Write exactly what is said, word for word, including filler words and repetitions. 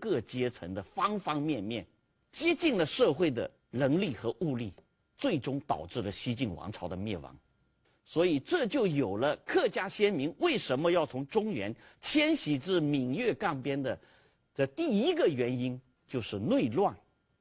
个阶层的方方面面，接近了社会的人力和物力，最终导致了西晋王朝的灭亡。所以这就有了客家先民为什么要从中原迁徙至闽粤赣边的这第一个原因，就是内乱。